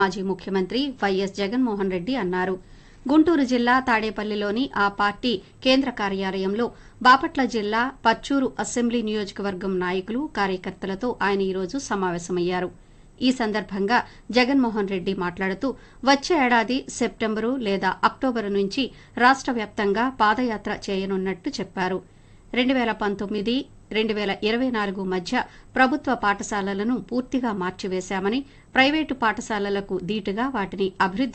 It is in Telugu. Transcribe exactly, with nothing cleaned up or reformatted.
మాజీ ముఖ్యమంత్రి వైఎస్ జగన్మోహన్ రెడ్డి అన్నారు. గుంటూరు జిల్లా తాడేపల్లిలోని ఆ పార్టీ కేంద్ర కార్యాలయంలో బాపట్ల జిల్లా పర్చూరు అసెంబ్లీ నియోజకవర్గం నాయకులు, కార్యకర్తలతో ఆయన ఈరోజు సమావేశమయ్యారు. ఈ సందర్భంగా జగన్మోహన్ రెడ్డి మాట్లాడుతూ వచ్చే ఏడాది సెప్టెంబరు లేదా అక్టోబరు నుంచి రాష్ట వ్యాప్తంగా పాదయాత్ర చేయనున్నట్టు చెప్పారు. రెండు వేల పంతొమ్మిది రెండు వేల ఇరవై నాలుగు మధ్య ప్రభుత్వ పాఠశాలలను పూర్తిగా మార్చివేశామని, ప్రైవేటు పాఠశాలలకు దీటుగా వాటిని అభివృద్ది